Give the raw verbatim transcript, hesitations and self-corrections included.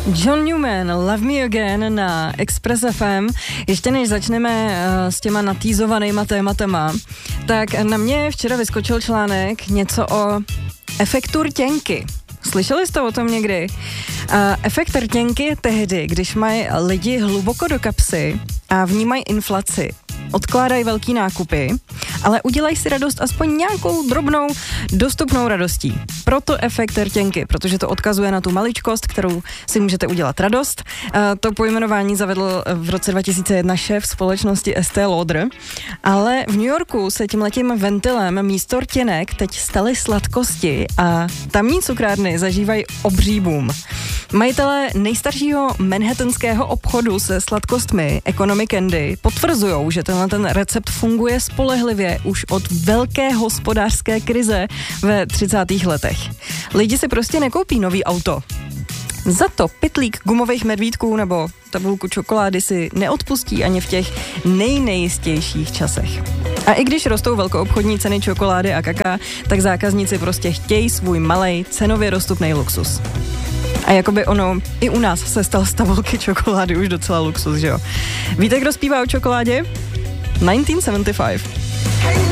John Newman, Love Me Again na Express F M. Ještě než začneme uh, s těma natýzovanýma tématama, tak na mě včera vyskočil článek něco o efektu rtěnky. Slyšeli jste o tom někdy? Uh, efekt rtěnky je tehdy, když mají lidi hluboko do kapsy a vnímají inflaci. Odkládají velký nákupy, ale udělají si radost aspoň nějakou drobnou, dostupnou radostí. Proto efekt rtěnky, protože to odkazuje na tu maličkost, kterou si můžete udělat radost. To pojmenování zavedl v roce dva tisíce jedna šéf společnosti Estée Lauder, ale v New Yorku se tímhletím ventilem místo rtěnek teď staly sladkosti a tamní cukrárny zažívají obří boom. Majitelé nejstaršího manhattanského obchodu se sladkostmi, Economy Candy, potvrzujou, že tenhle ten recept funguje spolehlivě už od velké hospodářské krize ve třicátých letech. Lidi si prostě nekoupí nový auto. Za to pytlík gumových medvídků nebo tabulku čokolády si neodpustí ani v těch nejnejistějších časech. A i když rostou velkoobchodní ceny čokolády a kaká, tak zákazníci prostě chtějí svůj malej, cenově dostupný luxus. A jakoby ono, i u nás se stal z tabulky čokolády už docela luxus, že jo? Víte, kdo zpívá o čokoládě? devatenáct set sedmdesát pět.